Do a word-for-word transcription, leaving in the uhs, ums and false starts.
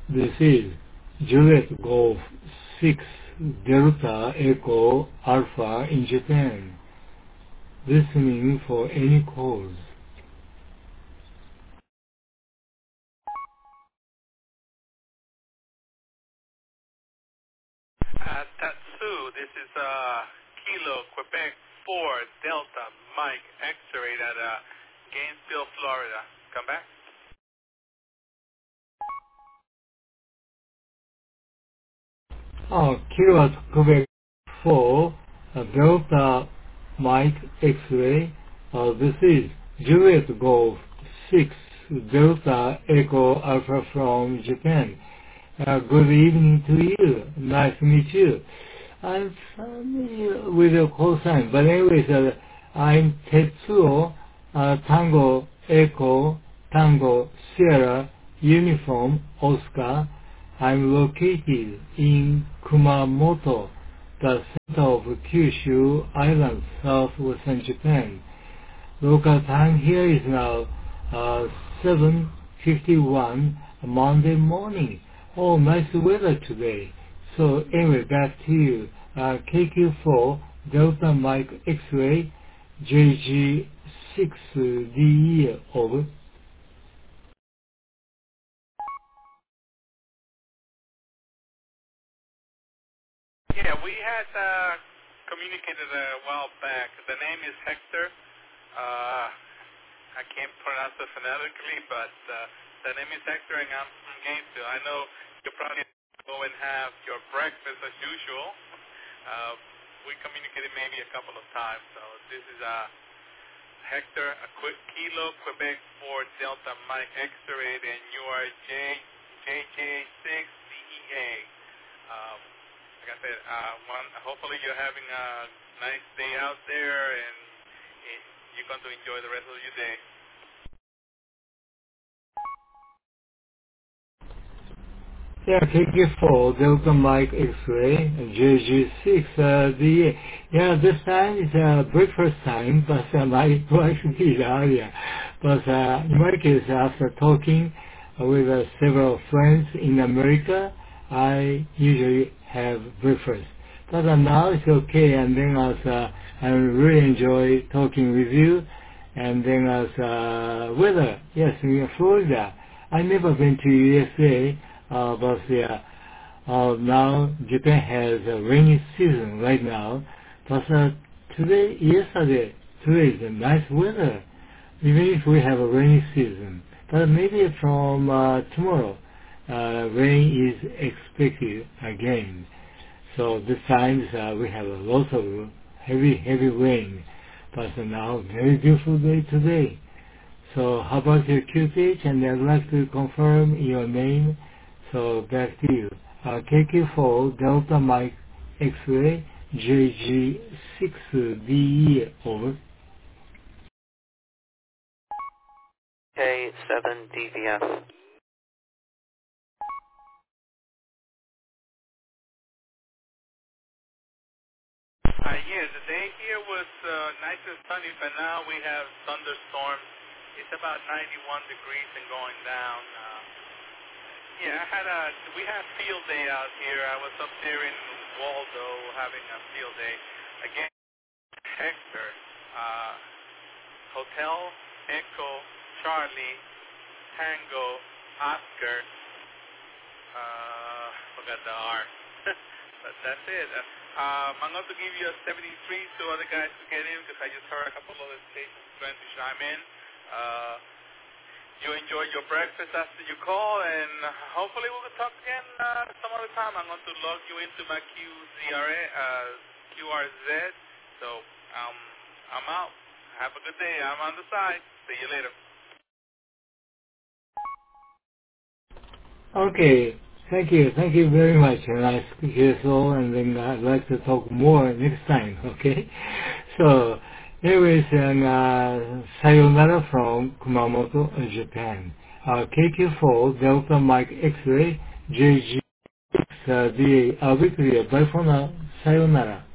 This is Juliet Golf six Delta Echo Alpha in Japan. Listening for any calls. Uh, Tatsu, this is uh, Kilo, Quebec four, Delta, Mike, X-ray at uh, Gainesville, Florida. Come back. Oh, Kilo Quebec four uh, Delta Mike X-ray. Uh, this is Juliet Golf six Delta Echo Alpha from Japan. Uh, good evening to you. Nice to meet you. I'm familiar with your call sign, but anyways, uh, I'm Tetsuo, uh, Tango Echo Tango Sierra Uniform Oscar. I'm located in Kumamoto, the center of Kyushu Island, southwestern Japan. Local time here is now uh, seven fifty-one Monday morning. Oh, nice weather today. So anyway, back to you. Uh, K Q four Delta Mike X-ray J G six D E over. Yeah, we had uh, communicated a while back. The name is Hector. Uh, I can't pronounce it phonetically, but uh, the name is Hector, and I'm from Gainesville. I know you probably go and have your breakfast as usual. Uh, we communicated maybe a couple of times. So this is uh, Hector, a quick Kilo, Quebec four, Delta, Mike, X-ray, and you are J, J J six D E A. Um, like I said, uh, one, hopefully you're having a nice day out there, and, and you're going to enjoy the rest of your day. Yeah, K Q four Delta Mike X-ray J G six uh, D E A. Yeah, this time is uh, breakfast time, but uh, my wife did earlier. But uh, in my case, after talking with uh, several friends in America, I usually have breakfast. But uh, now it's okay, and then as uh, I really enjoy talking with you, and then as uh, weather, yes, in Florida. I never been to U S A, uh, but yeah, uh, now Japan has a rainy season right now. But uh, today, yesterday, today is a nice weather, even if we have a rainy season. But maybe from uh, tomorrow, uh, rain is expected again. So this time uh, we have a lot of heavy, heavy rain. But now, very beautiful day today. So how about your Q P H? And I'd like to confirm your name. So back to you. Uh, K Q four Delta Mike X-ray J G six D E over. K seven D V F. Uh, yeah, the day here was uh, nice and sunny, but now we have thunderstorms. It's about ninety-one degrees and going down. Uh, yeah, I had a we had field day out here. I was up there in Waldo having a field day. Again, Hector, uh, Hotel Echo Charlie Tango Oscar. Uh, forgot the R. But that's it. Uh, Um, I'm going to give you a seventy-three so other guys can get in because I just heard a couple other stations trying to chime in. Uh, you enjoy your breakfast after you call, and hopefully we will talk again uh, some other time. I'm going to log you into my Q Z R A, uh, Q R Z. So um, I'm out. Have a good day. I'm on the side. See you later. Okay. Thank you. Thank you very much. Nice to hear so, and then I'd like to talk more next time. Okay. So, anyways, and uh, sayonara from Kumamoto, Japan. Uh, K Q four Delta Mike X-ray J G six uh, D A. Uh, weekly. Bye for now. Sayonara.